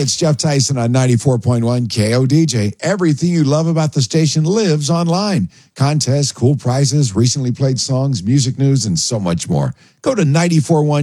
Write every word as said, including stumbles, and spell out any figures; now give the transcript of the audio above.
it's Jeff Tyson on ninety-four point one K O D J. Everything you love about the station lives online. Contests, cool prizes, recently played songs, music news, and so much more. Go to ninety-four point one